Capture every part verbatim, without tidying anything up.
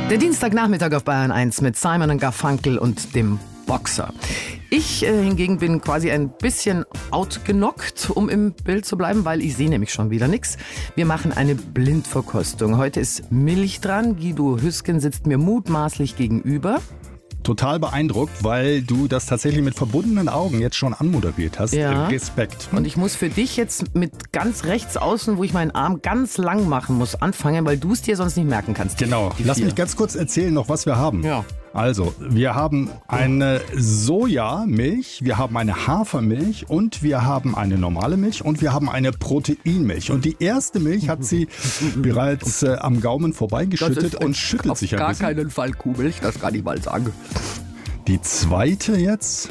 Der Dienstagnachmittag auf Bayern eins mit Simon und Garfunkel und dem Boxer. Ich äh, hingegen bin quasi ein bisschen outgenockt, um im Bild zu bleiben, weil ich sehe nämlich schon wieder nichts. Wir machen eine Blindverkostung. Heute ist Milch dran. Guido Hüsken sitzt mir mutmaßlich gegenüber. Total beeindruckt, weil du das tatsächlich mit verbundenen Augen jetzt schon anmoderiert hast. Ja. Respekt. Und ich muss für dich jetzt mit ganz rechts außen, wo ich meinen Arm ganz lang machen muss, anfangen, weil du es dir sonst nicht merken kannst. Genau. Lass mich ganz kurz erzählen noch, was wir haben. Ja. Also, wir haben eine Sojamilch, wir haben eine Hafermilch und wir haben eine normale Milch und wir haben eine Proteinmilch. Und die erste Milch hat sie bereits äh, am Gaumen vorbeigeschüttet und schüttelt sich ein gar bisschen. keinen Fall Kuhmilch, das kann ich mal sagen. Die zweite jetzt.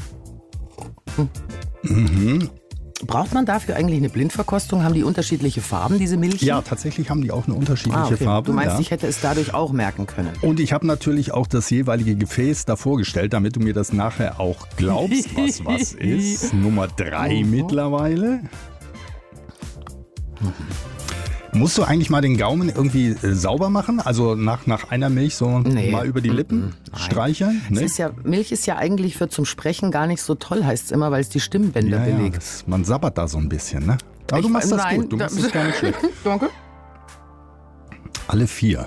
Mhm. Braucht man dafür eigentlich eine Blindverkostung? Haben die unterschiedliche Farben, diese Milchen? Ja, tatsächlich haben die auch eine unterschiedliche ah, okay. Farbe. Du meinst, ja. ich hätte es dadurch auch merken können. Und ich habe natürlich auch das jeweilige Gefäß davor gestellt, damit du mir das nachher auch glaubst, was was ist. Nummer drei oh. mittlerweile. Mhm. Musst du eigentlich mal den Gaumen irgendwie äh, sauber machen? Also nach, nach einer Milch so nee. mal über die Lippen Nein. streicheln? Es Nee? ist ja, Milch ist ja eigentlich für zum Sprechen gar nicht so toll, heißt es immer, weil es die Stimmbänder ja, ja, belegt. das, man sabbert da so ein bisschen, ne? Aber Ich- du machst das nein, gut, du da- machst das gar nicht schlecht. Danke. Alle vier.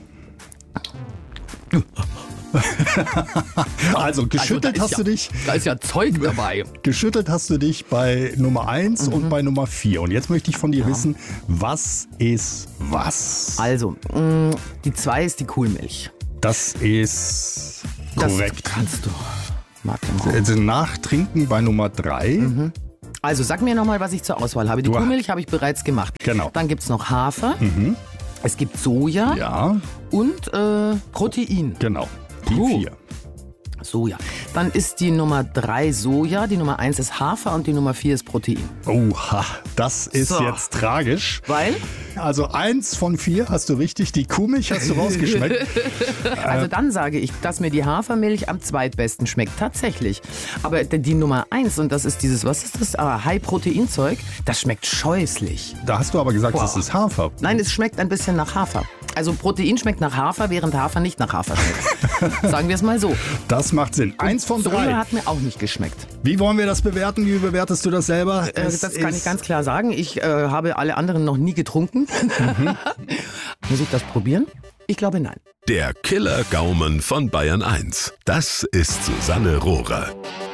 Also geschüttelt da ist hast ja, du dich. Da ist ja Zeug dabei. Geschüttelt hast du dich bei Nummer eins Mhm. und bei Nummer vier. Und jetzt möchte ich von dir wissen, was ist was? Also, mh, die zwei ist die Kuhmilch. Das ist Das korrekt. kannst du. Warte mal. Also Nachtrinken bei Nummer drei. Mhm. Also sag mir nochmal, was ich zur Auswahl habe. Die Du- Kuhmilch habe ich bereits gemacht. Genau. Dann gibt es noch Hafer, Mhm. es gibt Soja Ja, und äh, Protein. genau. Die Puh. vier. Soja. Dann ist die Nummer drei Soja, die Nummer eins ist Hafer und die Nummer vier ist Protein. Oha, das ist So. jetzt tragisch. Weil? Also eins von vier hast du richtig, die Kuhmilch hast du rausgeschmeckt. Also dann sage ich, dass mir die Hafermilch am zweitbesten schmeckt. Tatsächlich. Aber die die Nummer eins, und das ist dieses, was ist das? Ah, High-Protein-Zeug, das schmeckt scheußlich. Da hast du aber gesagt, Boah. das ist Hafer. Nein, es schmeckt ein bisschen nach Hafer. Also Protein schmeckt nach Hafer, während Hafer nicht nach Hafer schmeckt. Sagen wir es mal so. Das macht Sinn. Eins von Soja drei. hat mir auch nicht geschmeckt. Wie wollen wir das bewerten? Wie bewertest du das selber? Äh, Es das kann ist- ich ganz klar sagen. Ich äh, habe alle anderen noch nie getrunken. Muss ich das probieren? Ich glaube, nein. Der Killer-Gaumen von Bayern eins. Das ist Susanne Rohrer.